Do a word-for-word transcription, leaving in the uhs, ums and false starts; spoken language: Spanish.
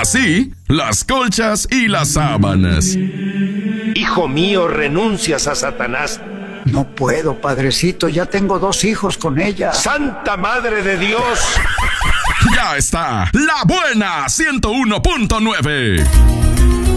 Así, las colchas y las sábanas. Hijo mío, renuncias a Satanás. No puedo, padrecito, ya tengo dos hijos con ella. ¡Santa Madre de Dios! Ya está, La Buena ciento uno punto nueve.